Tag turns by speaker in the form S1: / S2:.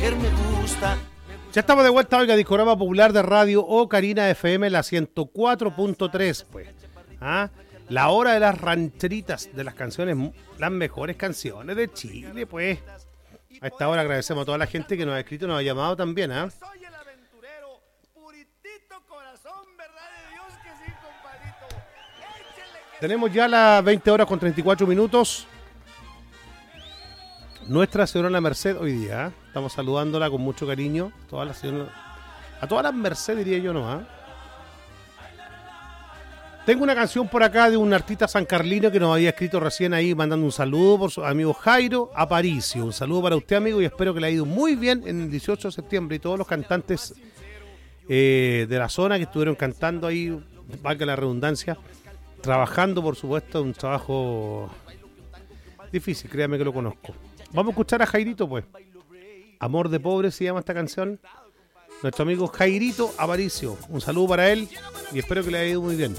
S1: mujer me gusta.
S2: Ya estamos de vuelta, oiga, Discorama Popular de Radio Ocarina FM, la 104.3, pues. La hora de las rancheritas, de las canciones, las mejores canciones de Chile, pues. A esta hora agradecemos a toda la gente que nos ha escrito, nos ha llamado también,
S3: Soy el aventurero, puritito corazón, verdad de Dios que sí, compadrito. Échele que
S2: Tenemos ya las 20 horas con 34 minutos. Nuestra Señora Merced hoy día, estamos saludándola con mucho cariño. A todas las Merced diría yo nomás. Tengo una canción por acá de un artista sancarlino que nos había escrito recién ahí, mandando un saludo por su amigo Jairo Aparicio. Un saludo para usted, amigo, y espero que le haya ido muy bien en el 18 de septiembre. Y todos los cantantes de la zona que estuvieron cantando ahí, valga la redundancia, trabajando, por supuesto, un trabajo difícil, créame que lo conozco. Vamos a escuchar a Jairito, pues. Amor de pobre se llama esta canción. Nuestro amigo Jairito Aparicio. Un saludo para él y espero que le haya ido muy bien.